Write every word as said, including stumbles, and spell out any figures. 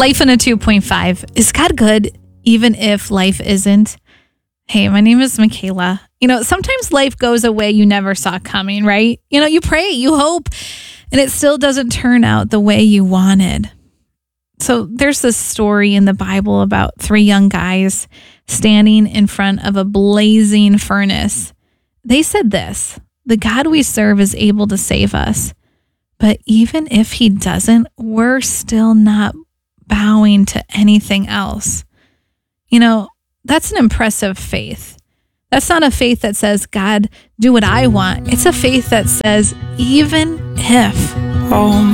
Life in a two point five. Is God good even if life isn't? Hey, my name is Michaela. You know, sometimes life goes a way you never saw coming, right? You know, you pray, you hope, and it still doesn't turn out the way you wanted. So there's this story in the Bible about three young guys standing in front of a blazing furnace. They said this: the God we serve is able to save us, but even if he doesn't, we're still not bowing to anything else. You know, that's an impressive faith. That's not a faith that says, God, do what I want. It's a faith that says, even if. Oh